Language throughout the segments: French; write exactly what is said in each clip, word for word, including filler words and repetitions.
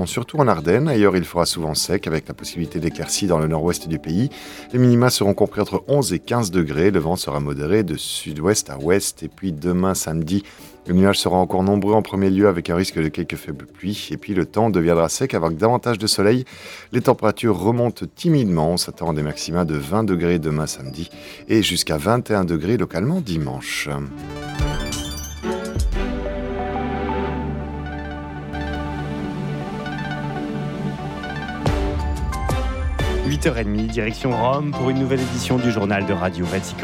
Surtout en Ardennes, ailleurs il fera souvent sec avec la possibilité d'éclaircies dans le nord-ouest du pays. Les minima seront compris entre onze et quinze degrés, le vent sera modéré de sud-ouest à ouest et puis demain samedi, le nuage sera encore nombreux en premier lieu avec un risque de quelques faibles pluies et puis le temps deviendra sec avec davantage de soleil. Les températures remontent timidement, on s'attend à des maxima de vingt degrés demain samedi et jusqu'à vingt et un degrés localement dimanche. huit heures trente, direction Rome pour une nouvelle édition du journal de Radio Vatican.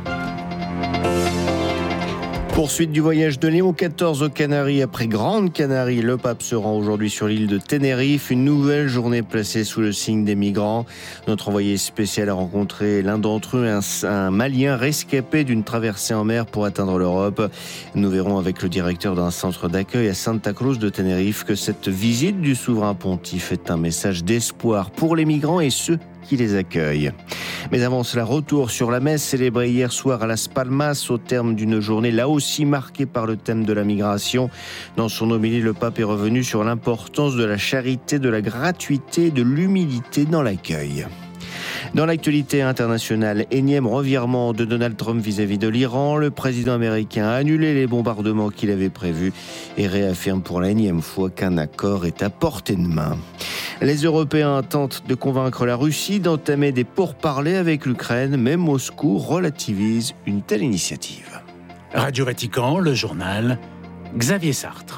Poursuite du voyage de Léon quatorze aux Canaries. Après Grande Canarie, le pape se rend aujourd'hui sur l'île de Tenerife. Une nouvelle journée placée sous le signe des migrants. Notre envoyé spécial a rencontré l'un d'entre eux, un, un Malien rescapé d'une traversée en mer pour atteindre l'Europe. Nous verrons avec le directeur d'un centre d'accueil à Santa Cruz de Tenerife que cette visite du souverain pontife est un message d'espoir pour les migrants et ceux qui les accueille. Mais avant cela, retour sur la messe célébrée hier soir à Las Palmas au terme d'une journée là aussi marquée par le thème de la migration. Dans son homélie, le pape est revenu sur l'importance de la charité, de la gratuité, de l'humilité dans l'accueil. Dans l'actualité internationale, énième revirement de Donald Trump vis-à-vis de l'Iran. Le président américain a annulé les bombardements qu'il avait prévus et réaffirme pour la énième fois qu'un accord est à portée de main. Les Européens tentent de convaincre la Russie d'entamer des pourparlers avec l'Ukraine, mais Moscou relativise une telle initiative. Radio Vatican, le journal, Xavier Sartre.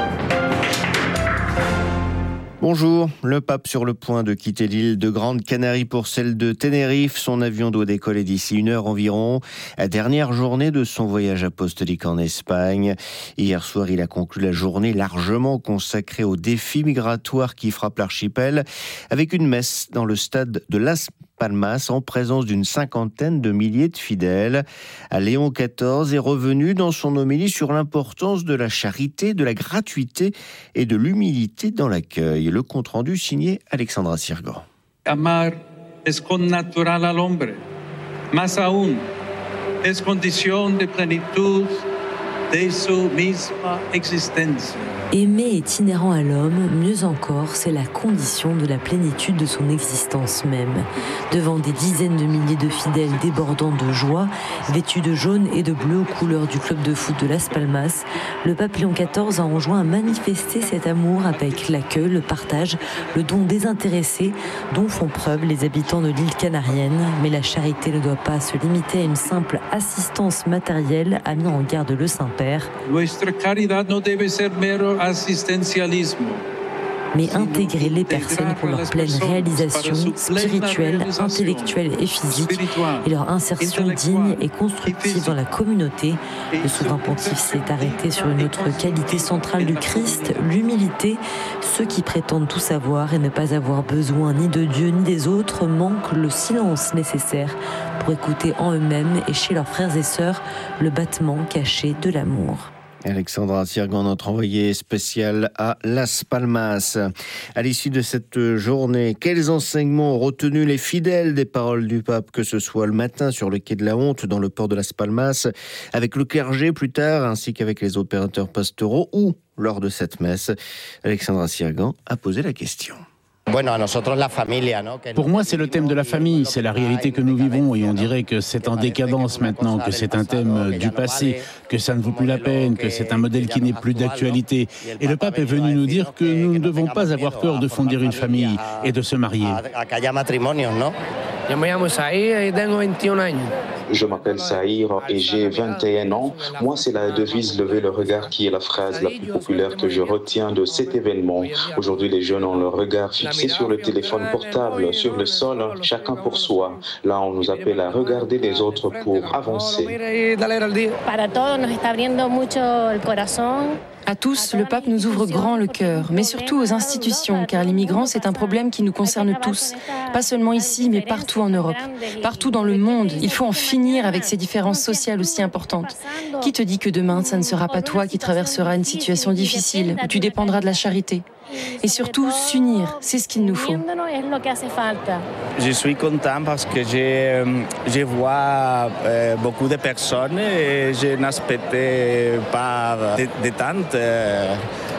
Bonjour, le pape sur le point de quitter l'île de Grande Canarie pour celle de Tenerife. Son avion doit décoller d'ici une heure environ. La dernière journée de son voyage apostolique en Espagne. Hier soir, il a conclu la journée largement consacrée aux défis migratoires qui frappent l'archipel avec une messe dans le stade de Las Palmas en présence d'une cinquantaine de milliers de fidèles. Léon quatorze est revenu dans son homélie sur l'importance de la charité, de la gratuité et de l'humilité dans l'accueil. Le compte-rendu signé Alexandra Sirgan. Amar es connatural al hombre, más aún es condición de plenitud de su misma existencia. Aimer est inhérent à l'homme, mieux encore, c'est la condition de la plénitude de son existence même. Devant des dizaines de milliers de fidèles débordant de joie, vêtus de jaune et de bleu aux couleurs du club de foot de Las Palmas, le pape Léon quatorze a enjoint à manifester cet amour avec l'accueil, le partage, le don désintéressé dont font preuve les habitants de l'île canarienne. Mais la charité ne doit pas se limiter à une simple assistance matérielle, a mis en garde le Saint-Père. Nuestra caridad no debe ser mero assistencialismo. Mais intégrer les personnes pour leur pleine réalisation spirituelle, intellectuelle et physique et leur insertion digne et constructive dans la communauté. Le souverain pontife s'est arrêté sur une autre qualité centrale du Christ, l'humilité. Ceux qui prétendent tout savoir et ne pas avoir besoin ni de Dieu ni des autres manquent le silence nécessaire pour écouter en eux-mêmes et chez leurs frères et sœurs le battement caché de l'amour. Alexandra Sirgan, notre envoyée spéciale à Las Palmas. À l'issue de cette journée, quels enseignements ont retenu les fidèles des paroles du pape, que ce soit le matin sur le quai de la Honte, dans le port de Las Palmas, avec le clergé plus tard, ainsi qu'avec les opérateurs pastoraux, ou lors de cette messe? Alexandra Sirgan a posé la question. Pour moi, c'est le thème de la famille, c'est la réalité que nous vivons et on dirait que c'est en décadence maintenant, que c'est un thème du passé, que ça ne vaut plus la peine, que c'est un modèle qui n'est plus d'actualité. Et le pape est venu nous dire que nous ne devons pas avoir peur de fonder une famille et de se marier. Je m'appelle Saïr et j'ai vingt et un ans. Moi, c'est la devise « Lever le regard » qui est la phrase la plus populaire que je retiens de cet événement. Aujourd'hui, les jeunes ont le regard fixé sur le téléphone portable, sur le sol, chacun pour soi. Là, on nous appelle à regarder les autres pour avancer. À tous, le pape nous ouvre grand le cœur, mais surtout aux institutions, car les migrants, c'est un problème qui nous concerne tous. Pas seulement ici, mais partout en Europe, partout dans le monde. Il faut en finir avec ces différences sociales aussi importantes. Qui te dit que demain, ça ne sera pas toi qui traverseras une situation difficile, où tu dépendras de la charité? Et surtout, s'unir, c'est ce qu'il nous faut. Je suis content parce que je, je vois euh, beaucoup de personnes et je n'expectais pas de, de tant. Euh,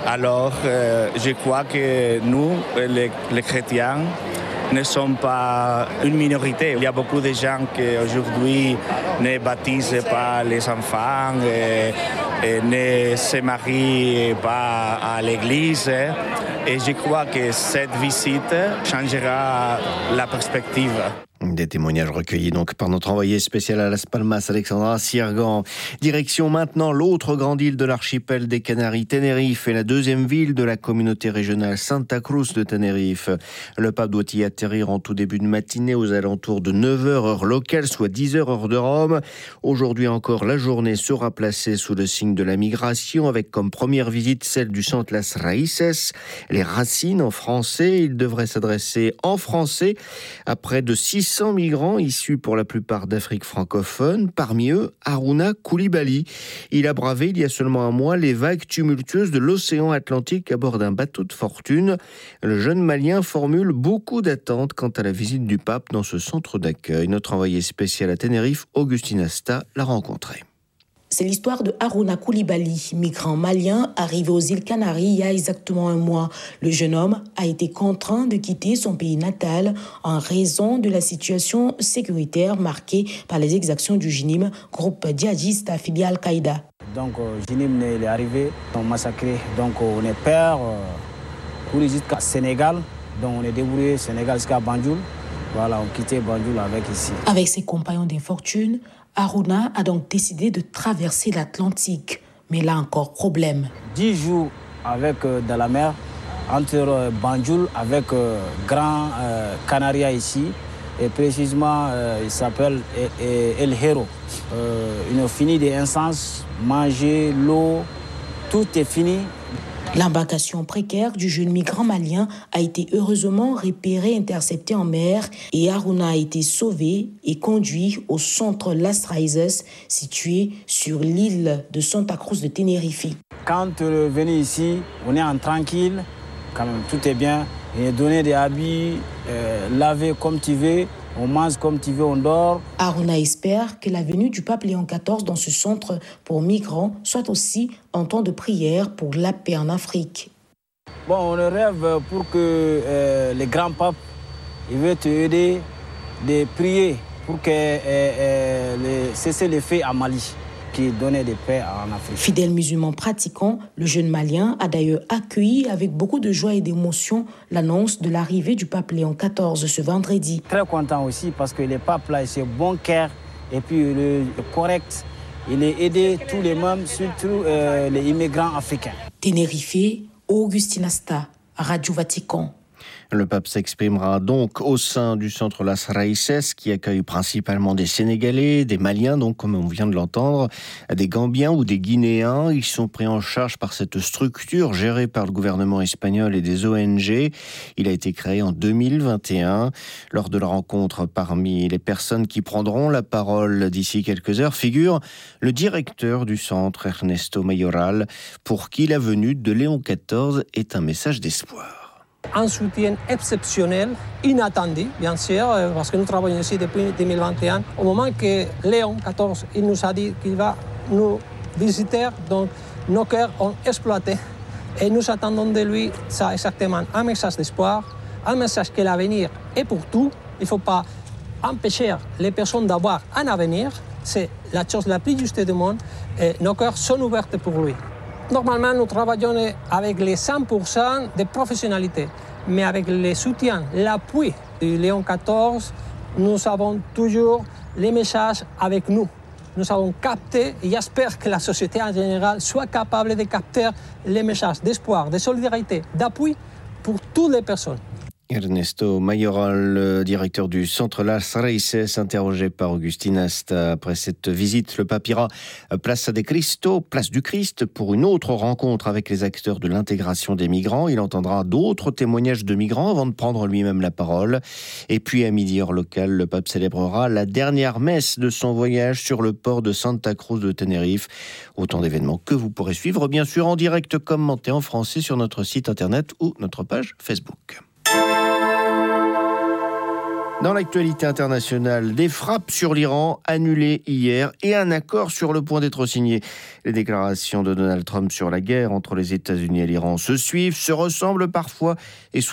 Alors, euh, je crois que nous, les, les chrétiens, ne sommes pas une minorité. Il y a beaucoup de gens qui aujourd'hui ne baptisent pas les enfants, et, et ne se marient pas à l'église. Et je crois que cette visite changera la perspective. Des témoignages recueillis donc par notre envoyé spécial à Las Palmas, Alexandra Sirgan. Direction maintenant l'autre grande île de l'archipel des Canaries, Tenerife, et la deuxième ville de la communauté régionale, Santa Cruz de Tenerife. Le pape doit y atterrir en tout début de matinée aux alentours de neuf heures heure locale, soit dix heures heure de Rome. Aujourd'hui encore, la journée sera placée sous le signe de la migration, avec comme première visite celle du centre Las Raíces, les racines en français. Il devrait s'adresser en français à près de six cents migrants issus pour la plupart d'Afrique francophone, parmi eux Harouna Koulibaly. Il a bravé il y a seulement un mois les vagues tumultueuses de l'océan Atlantique à bord d'un bateau de fortune. Le jeune Malien formule beaucoup d'attentes quant à la visite du pape dans ce centre d'accueil. Notre envoyé spécial à Tenerife, Augustine Asta, l'a rencontré. C'est l'histoire de Harouna Koulibaly, migrant malien arrivé aux îles Canaries il y a exactement un mois. Le jeune homme a été contraint de quitter son pays natal en raison de la situation sécuritaire marquée par les exactions du Jinim, groupe djihadiste affilié à Al-Qaïda. Donc, euh, Jinim il est arrivé, on massacré. Donc, on est père euh, pour jusqu'à Sénégal. Donc, on est débrouillé Sénégal jusqu'à Banjul. Voilà, on quittait Banjul avec ici. Avec ses compagnons d'infortune, Harouna a donc décidé de traverser l'Atlantique. Mais là encore, problème. Dix jours avec, euh, dans la mer, entre euh, Banjul avec euh, Grand euh, Canaria ici. Et précisément, euh, il s'appelle El Hierro. Euh, ils ont fini des instances, manger, l'eau, tout est fini. L'embarcation précaire du jeune migrant malien a été heureusement repérée et interceptée en mer et Harouna a été sauvé et conduit au centre Las Raíces, situé sur l'île de Santa Cruz de Tenerife. Quand on est venu ici, on est en tranquille, quand même tout est bien. Il est donné des habits, euh, laver comme tu veux, on mange comme tu veux, on dort. Harouna espère que la venue du pape Léon quatorze dans ce centre pour migrants soit aussi un temps de prière pour la paix en Afrique. Bon, on rêve pour que euh, les grands papes ils veulent t'aider de prier pour que euh, euh, les, cesser les faits à Mali, qui donnait des paix en Afrique. Fidèle musulman pratiquant, le jeune Malien a d'ailleurs accueilli avec beaucoup de joie et d'émotion l'annonce de l'arrivée du pape Léon quatorze ce vendredi. Très content aussi parce que le pape là, c'est bon cœur et puis il est correct. Il a aidé tous les membres, surtout euh, les immigrants africains. Tenerife, Augustine Asta, Radio Vatican. Le pape s'exprimera donc au sein du centre Las Raíces qui accueille principalement des Sénégalais, des Maliens, donc comme on vient de l'entendre, des Gambiens ou des Guinéens. Ils sont pris en charge par cette structure gérée par le gouvernement espagnol et des O N G. Il a été créé en deux mille vingt et un. Lors de la rencontre, parmi les personnes qui prendront la parole d'ici quelques heures, figure le directeur du centre, Ernesto Mayoral, pour qui la venue de Léon quatorze est un message d'espoir. Un soutien exceptionnel, inattendu, bien sûr, parce que nous travaillons ici depuis deux mille vingt et un. Au moment que Léon quatorze il nous a dit qu'il va nous visiter, donc nos cœurs ont exploité. Et nous attendons de lui ça exactement, un message d'espoir, un message que l'avenir est pour tout. Il ne faut pas empêcher les personnes d'avoir un avenir. C'est la chose la plus juste du monde. Et nos cœurs sont ouverts pour lui. Normalement, nous travaillons avec les cent pour cent de professionnalité, mais avec le soutien, l'appui de Léon quatorze, nous avons toujours les messages avec nous. Nous avons capté, et j'espère que la société en général soit capable de capter les messages d'espoir, de solidarité, d'appui pour toutes les personnes. Ernesto Mayoral, le directeur du centre Las Raíces, interrogé par Augustine Asta. Après cette visite, le pape ira Plaza de Cristo, place du Christ, pour une autre rencontre avec les acteurs de l'intégration des migrants. Il entendra d'autres témoignages de migrants avant de prendre lui-même la parole. Et puis à midi heure locale, le pape célébrera la dernière messe de son voyage sur le port de Santa Cruz de Tenerife. Autant d'événements que vous pourrez suivre, bien sûr, en direct commenté en français sur notre site internet ou notre page Facebook. Dans l'actualité internationale, des frappes sur l'Iran annulées hier et un accord sur le point d'être signé. Les déclarations de Donald Trump sur la guerre entre les États-Unis et l'Iran se suivent, se ressemblent parfois et